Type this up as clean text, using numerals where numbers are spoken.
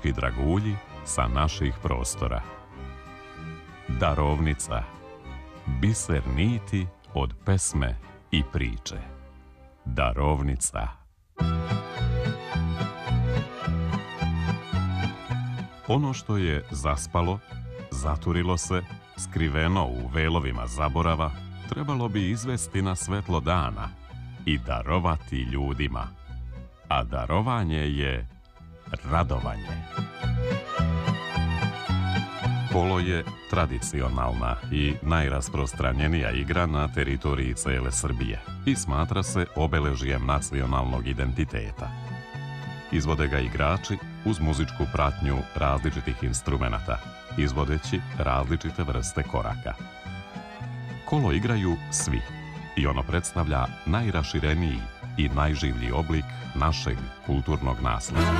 muzički dragulji sa naših prostora. Darovnica, biser niti od pesme i priče. Darovnica. Ono što je zaspalo, zaturilo se, skriveno u velovima zaborava, trebalo bi izvesti na svetlo dana i darovati ljudima. A darovanje je radovanje. Kolo je tradicionalna i najrasprostranjenija igra na teritoriji cele Srbije i smatra se obeležijem nacionalnog identiteta. Izvode ga igrači uz muzičku pratnju različitih instrumenata, izvodeći različite vrste koraka. Kolo igraju svi i ono predstavlja najrašireniji i najživlji oblik našeg kulturnog nasleđa.